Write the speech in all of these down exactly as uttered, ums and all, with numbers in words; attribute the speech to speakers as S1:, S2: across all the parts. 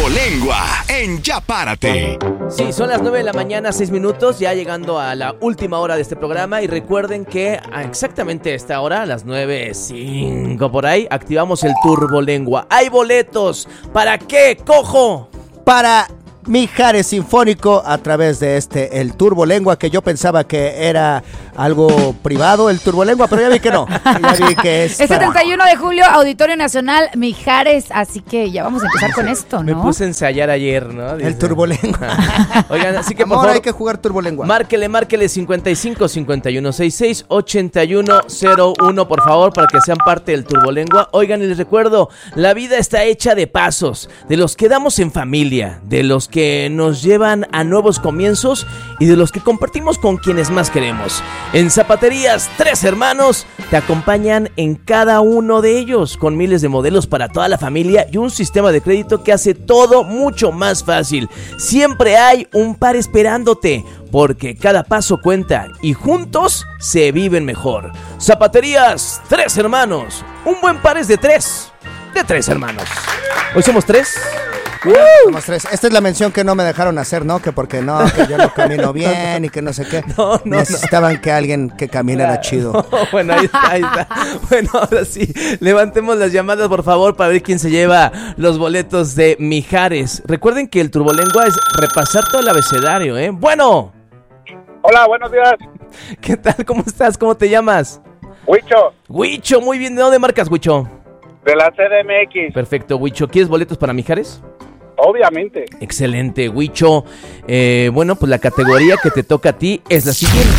S1: Turbolengua en Ya Párate.
S2: Sí, son las nueve de la mañana, seis minutos, ya llegando a la última hora de este programa. Y recuerden que a exactamente esta hora, a las nueve cinco por ahí, activamos el Turbolengua. ¡Hay boletos! ¿Para qué, cojo?
S3: Para Mijares Sinfónico a través de este, el Turbolengua, que yo pensaba que era algo privado, el Turbolengua, pero ya vi que no. Ya vi que es
S4: El
S3: para...
S4: setenta y uno de julio, Auditorio Nacional Mijares, así que ya vamos a empezar con esto, ¿no?
S2: Me puse a ensayar ayer, ¿no? Dice.
S3: El Turbolengua.
S2: Oigan, así que
S3: Amor,
S2: por favor,
S3: hay que jugar Turbolengua.
S2: Márquele, márquele cincuenta y cinco, cincuenta y uno, sesenta y seis, ochenta y uno cero uno, por favor, para que sean parte del Turbolengua. Oigan, y les recuerdo, la vida está hecha de pasos, de los que damos en familia, de los que nos llevan a nuevos comienzos y de los que compartimos con quienes más queremos. En Zapaterías Tres Hermanos te acompañan en cada uno de ellos, con miles de modelos para toda la familia y un sistema de crédito que hace todo mucho más fácil. Siempre hay un par esperándote, porque cada paso cuenta y juntos se viven mejor. Zapaterías Tres Hermanos, un buen par es de tres, de tres hermanos. Hoy somos tres.
S3: Uh, somos tres. Esta es la mención que no me dejaron hacer, ¿no? Que porque no, que yo no camino bien y que no sé qué.
S2: No, no,
S3: Necesitaban
S2: no.
S3: que alguien que caminara chido.
S2: No, bueno, ahí está, ahí está. Bueno, ahora sí, levantemos las llamadas, por favor, para ver quién se lleva los boletos de Mijares. Recuerden que el Turbolengua es repasar todo el abecedario, ¿eh? Bueno.
S5: Hola, buenos días.
S2: ¿Qué tal? ¿Cómo estás? ¿Cómo te llamas?
S5: Huicho.
S2: Huicho, muy bien. ¿De dónde marcas, Huicho?
S5: De la C D M X.
S2: Perfecto, Huicho. ¿Quieres boletos para Mijares?
S5: Obviamente.
S2: Excelente, Huicho. Eh, bueno, pues la categoría que te toca a ti es la siguiente.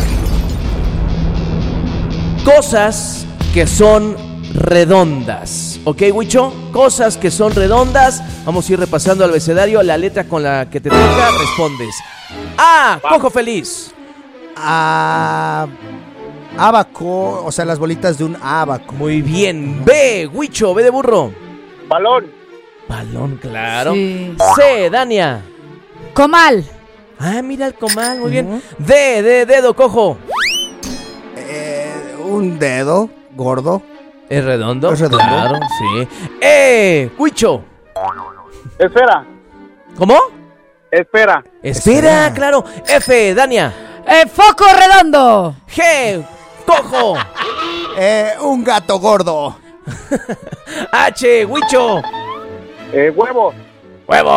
S2: Cosas que son redondas. ¿Ok, Huicho? Cosas que son redondas. Vamos a ir repasando el abecedario. La letra con la que te toca respondes. A, cojo feliz.
S3: A... Abaco, o sea, las bolitas de un abaco.
S2: Muy bien. B, Huicho, B de burro.
S5: Balón.
S2: Balón, claro.
S4: Sí.
S2: C, Dania.
S4: Comal.
S2: Ah, mira el comal, muy bien. D, de dedo, cojo.
S3: Eh, un dedo gordo.
S2: ¿Es redondo?
S3: Es redondo.
S2: Claro, sí. E, Huicho.
S5: Espera.
S2: ¿Cómo?
S5: Espera.
S2: Espera,
S3: Espera.
S2: claro. F, Dania.
S4: Eh, foco redondo.
S2: G, cojo.
S3: Eh, un gato gordo.
S2: H, Huicho.
S5: Eh, huevo.
S2: ¡Huevo!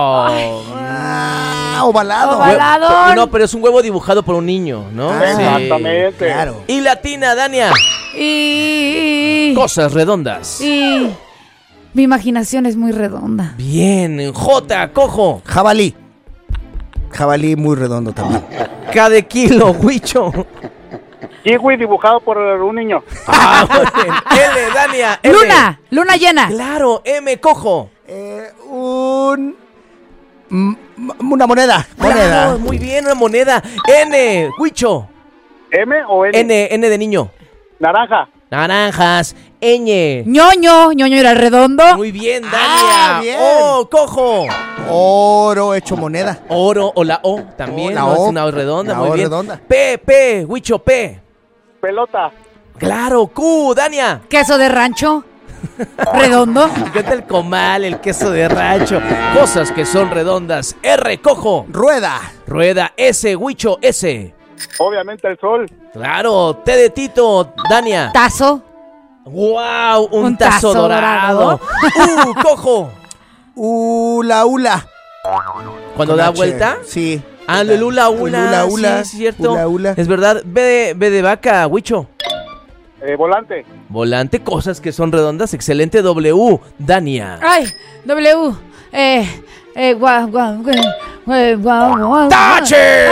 S3: Ah, ovalado.
S4: Ovalado.
S2: Hue- No, pero es un huevo dibujado por un niño, ¿no?
S3: Ah,
S2: Sí.
S5: Exactamente.
S3: Claro.
S2: Y latina, Dania.
S4: Y...
S2: Cosas redondas.
S4: Y... Mi imaginación es muy redonda.
S2: Bien. J, cojo.
S3: Jabalí. Jabalí muy redondo también.
S2: K de kilo, Huicho.
S5: Kiwi dibujado por un niño.
S2: Ah, muy bien. L, Dania. L.
S4: Luna. Luna llena.
S2: Claro, M, cojo.
S3: Eh, un... m- Una moneda. Moneda.
S2: Claro, muy bien, una moneda. N, Huicho.
S5: M o N.
S2: N, N de niño.
S5: Naranja.
S2: Naranjas. Ñ.
S4: Ñoño. Ñoño era redondo.
S2: Muy bien, Dania.
S3: Ah, bien.
S2: O, cojo.
S3: Oro hecho moneda.
S2: Oro o la O también.
S3: O, la
S2: ¿no?
S3: O.
S2: Es una O redonda,
S3: La
S2: muy
S3: O
S2: bien.
S3: redonda.
S2: P, P, Huicho, P.
S5: Pelota.
S2: Claro, Q, Dania.
S4: Queso de rancho. Redondo.
S2: Me encanta el comal, el queso de rancho. Cosas que son redondas. R, cojo.
S3: Rueda.
S2: Rueda. S, Huicho, S.
S5: Obviamente el sol.
S2: Claro, T de Tito, Dania.
S4: Tazo.
S2: ¡Wow! Un,
S4: Un
S2: tazo,
S4: tazo
S2: dorado.
S4: dorado.
S2: ¡Uh, cojo!
S3: Ula ula.
S2: Cuando
S3: Con
S2: da
S3: H.
S2: vuelta.
S3: Sí.
S2: Ah, el ula ula.
S3: El ula, ula.
S2: Sí, es cierto.
S3: Ula, ula.
S2: Es verdad. B de, B de vaca, Huicho.
S5: Eh, volante.
S2: Volante, cosas que son redondas. Excelente. W, Dania.
S4: Ay, W. Eh, eh, guau, guau, guau, guau, guau, guau.
S2: ¡Tache!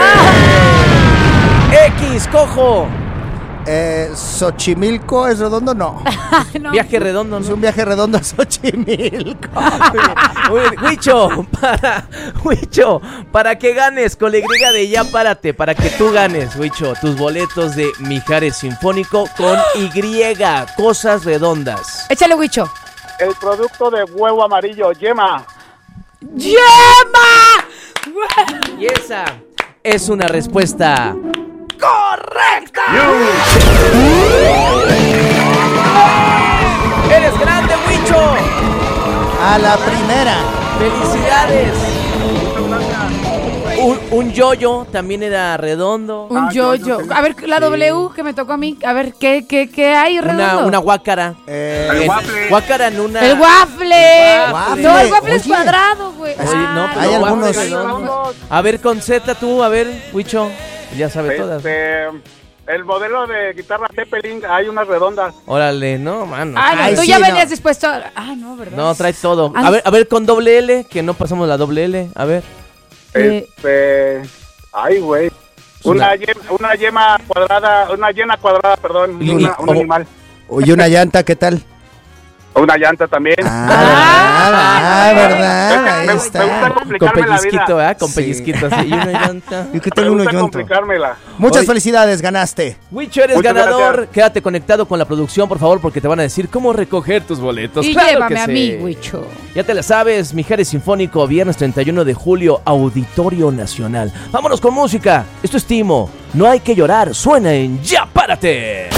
S2: X, cojo.
S3: Eh, Xochimilco es redondo, no.
S4: No.
S2: Viaje redondo,
S3: Es
S2: ¿no?
S3: un viaje redondo a Xochimilco.
S2: Muy bien. Huicho, para, Huicho, para que ganes con la Y de Ya Párate, para que tú ganes, Huicho, tus boletos de Mijares Sinfónico con Y, cosas redondas.
S4: Échale, Huicho.
S5: El producto de huevo amarillo. Yema.
S4: ¡Yema!
S2: Y esa es una respuesta correcta. Eres grande, Huicho.
S3: A la primera.
S2: ¡Felicidades! Un, un yoyo también era redondo.
S4: Un
S5: Ah, yo- yo
S4: yo-yo.
S5: tengo-
S4: A ver, la
S2: Sí.
S4: W que me tocó a mí. A ver, ¿qué, qué, qué hay
S2: Una,
S4: redondo?
S2: una guácara.
S3: Eh,
S5: El
S2: En-
S5: waffle.
S2: Guácara en una.
S4: El waffle.
S2: El
S3: waffle.
S4: No, el waffle es
S3: Oye.
S4: cuadrado, güey.
S2: Oye, no,
S4: Ah,
S2: pero
S3: Hay
S2: waffle
S3: algunos-
S2: redondo. A ver, con Z tú, a ver, Huicho. Ya sabe todas.
S5: Este, el modelo de guitarra Zeppelin, hay unas redondas.
S2: Órale, no, mano.
S4: Ah, no,
S3: Ay,
S4: tú
S3: sí,
S4: ya
S3: no.
S4: venías dispuesto a... Ah, no, ¿verdad?
S2: No, trae todo.
S4: Ah,
S2: A ver, a ver, con doble L, que no pasamos la doble L. A ver.
S4: Eh.
S5: Este, ay, güey.
S2: Una-
S5: Una yema, una yema cuadrada, una llena cuadrada, perdón,
S2: Y-
S5: una- un
S2: o-
S5: animal.
S3: Oye, una llanta, ¿qué tal?
S5: Una llanta también.
S3: Ah, ah, verdad,
S5: Me-
S3: ahí
S5: me
S3: está.
S5: gusta
S2: Con
S5: complicarme la
S2: pellizquito,
S5: vida.
S2: ¿verdad? Con
S3: Sí.
S2: pellizquito, así. Y una llanta.
S3: ¿Y qué
S5: Me
S3: tal uno
S5: gusta
S3: yonto?
S5: complicármela.
S3: Muchas
S2: Oye.
S3: felicidades, ganaste.
S2: Huicho, eres
S5: Muchas
S2: ganador.
S5: gracias.
S2: Quédate conectado con la producción, por favor, porque te van a decir cómo recoger tus boletos.
S4: Y
S2: Claro
S4: llévame
S2: que
S4: a
S2: sí.
S4: mí, Huicho.
S2: Ya te la sabes, Mijares Sinfónico, viernes treinta y uno de julio, Auditorio Nacional. Vámonos con música. Esto es Timo. No hay que llorar. Suena en Ya Párate.